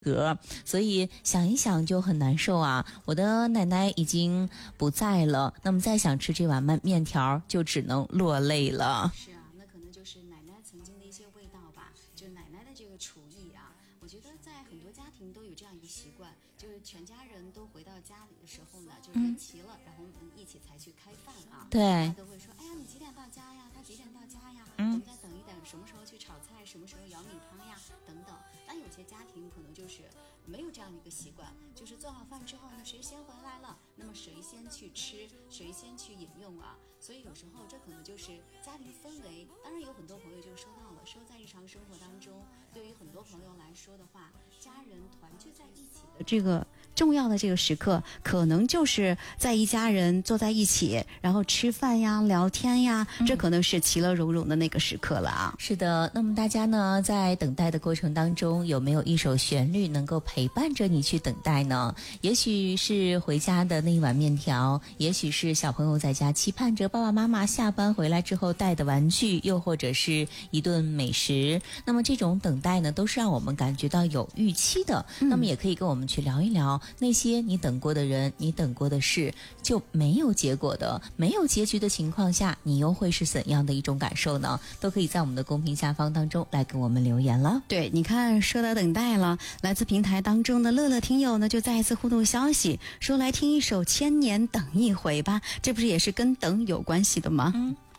格，所以想一想就很难受啊。我的奶奶已经不在了，那么再想吃这碗面条就只能落泪了。 是啊，那可能就是奶奶曾经的一些味道吧，就奶奶的这个厨艺啊，我觉得在很多家庭都有这样一个习惯，就是全家人都回到家里的时候呢，就人齐了，然后我们一起才去开饭啊。 对， 大家都会说，哎呀，你几点到家呀？他几点到家呀？我们再等一等，什么时候去炒菜？什么时候舀米汤呀？等等。但有些家庭可能就是没有这样的一个习惯，就是做好饭之后呢，谁先回来了，那么谁先去吃，谁先去饮用啊。所以有时候这可能就是家庭氛围。当然有很多朋友就说到了，说在日常生活当中，对于很多朋友来说的话，家人团聚在一起的这个重要的这个时刻，可能就是在一家人坐在一起，然后吃饭呀、聊天呀，这可能是其乐融融的那个时刻了啊。 是的，那么大家呢，在等待的过程当中，有没有一首旋律能够陪伴着你去等待呢？也许是回家的那一碗面条，也许是小朋友在家期盼着爸爸妈妈下班回来之后带的玩具，又或者是一顿美食。那么这种等待呢，都是让我们感觉到有预期的。那么也可以跟我们去聊一聊那些你等过的人，你等过的事，就没有结果的，没有结局的情况下，你又会是怎样的一种感受呢？都可以在我们的公屏下方当中来给我们留言了。 对，你看说到等待了，来自平台当中的乐乐听友呢就再一次互动消息说，来听一首《千年等一回》吧，这不是也是跟等有关系的吗？